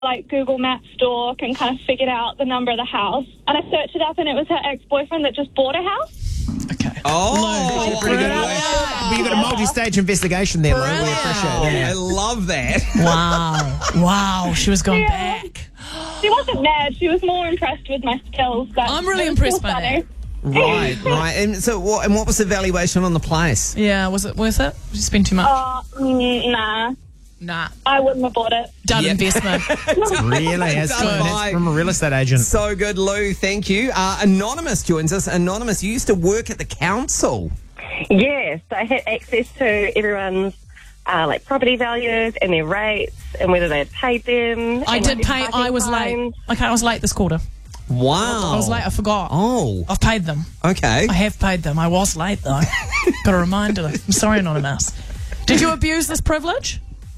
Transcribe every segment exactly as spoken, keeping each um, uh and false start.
like Google Maps stalk and kind of figured out the number of the house. And I searched it up and it was her ex-boyfriend that just bought a house. Okay. Oh, Pretty good. But you got a multi-stage investigation there, Lou. We appreciate it. I love that. Wow. Wow. She was going Yeah. back. She wasn't mad. She was more impressed with my skills. But I'm really it was impressed still by funny. that. Right, right. And so, what? And what was the valuation on the place? Yeah, was it worth it? Did you spend too much? Uh, mm, nah, Nah. I wouldn't have bought it. Done Yeah. investment. Really? That's, Done that's by- from a real estate agent. So good, Lou. Thank you. Uh, Anonymous joins us. Anonymous, you used to work at the council. Yes, I had access to everyone's uh, like property values and their rates and whether they had paid them. I and did their pay. parking I was late. fines. Okay, I was late this quarter. Wow. I was late. I forgot. Oh, I've paid them. okay. I have paid them. I was late though. Got a reminder. I'm sorry, Anonymous. Did you abuse this privilege?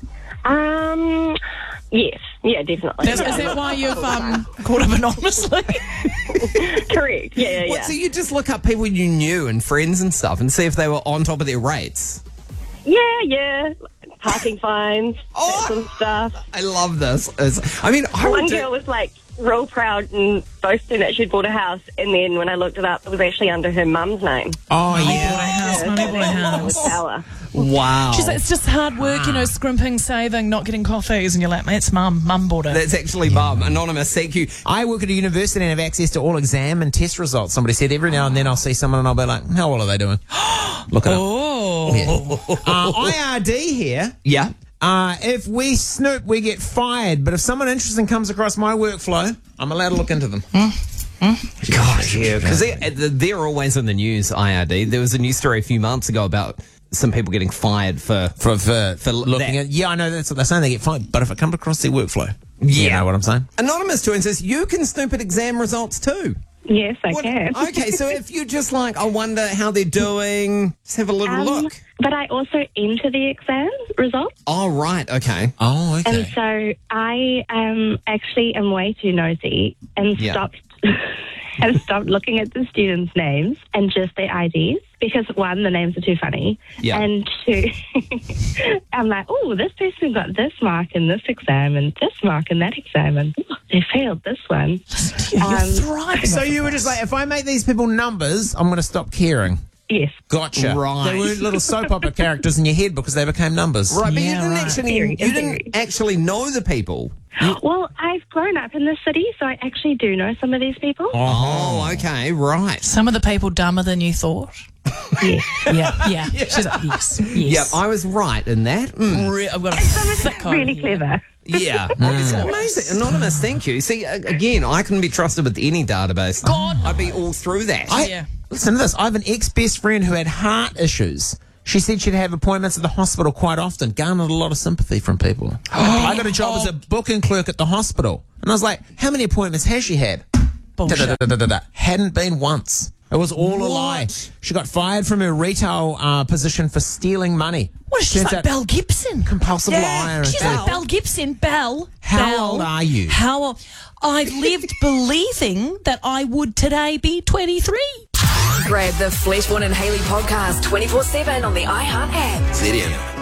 Um, yes, yeah, definitely. Is, is that why you've um, called up anonymously? Correct? Yeah, yeah, What, yeah. so you just look up people you knew and friends and stuff and see if they were on top of their rates? Yeah, yeah. Parking fines, Oh. that sort of stuff. I love this. It's, I mean, I One would do- girl was like real proud and boasting that she'd bought a house, and then when I looked it up, it was actually under her mum's name. Oh, Bought a yeah. house. Mummy bought a It was house. sour. Wow. She's like, it's just hard work, you know, scrimping, saving, not getting coffees, and you're like, mate, it's mum. Mum bought it. That's actually mum. Anonymous, thank you. I work at a university and have access to all exam and test results. Somebody said every now and then I'll see someone and I'll be like, how well are they doing? Look it up. Oh. Yeah. Uh, I R D here. Yeah. Uh, if we snoop, we get fired. But if someone interesting comes across my workflow, I'm allowed to look into them. Gosh, yeah. Because they're, they're always in the news, I R D. There was a news story a few months ago about some people getting fired for... For, for, For looking that. at, yeah, I know that's what they're saying. They get fired. But if it comes across their workflow, you Yeah. know what I'm saying? Anonymous joins us. You can snoop at exam results too. Yes, I What- can. Okay, so if you're just like, I wonder how they're doing, just have a little Um, look. But I also enter the exam results. Oh, right, okay. Oh, okay. And so I um, actually am way too nosy and Yeah. stopped have stopped looking at the students' names and just their I Ds because, one, the names are too funny, Yeah. and two, I'm like, oh, this person got this mark in this exam and this mark in that exam, and ooh, they failed this one. You're Um, thriving. So off you of were just this. like, if I make these people numbers, I'm going to stop caring. Yes. Gotcha. Right. They weren't little soap opera characters in your head because they became numbers. Right, but you Yeah, didn't right. actually Theory, you theory. didn't actually know the people. Well, I've grown up in the city, so I actually do know some of these people. Oh, okay, right. Some of the people dumber than you thought. Yes. Yeah, yeah. She's like, yes, yes. Yeah, I was right in that. Mm. Re- I've got a Some of thick it's eye really here. clever. Yeah, it's amazing. Anonymous, thank you. See, a- again, I couldn't be trusted with any database. God. I'd be all through that. I, Yeah. Listen to this. I have an ex-best friend who had heart issues. She said she'd have appointments at the hospital quite often, garnered a lot of sympathy from people. I got a job as a booking clerk at the hospital. And I was like, how many appointments has she had? Bullshit. Da-da-da-da-da-da. Hadn't been once. It was all a lie. She got fired from her retail uh, position for stealing money. What is she Turns like out- Belle Gibson? Compulsive liar. She's and like Belle Gibson. Belle. How Belle. old are you? How old? I've lived believing that I would today be twenty-three. Grab the Fleshborn and Haley podcast twenty-four seven on the iHeart app. Z D M.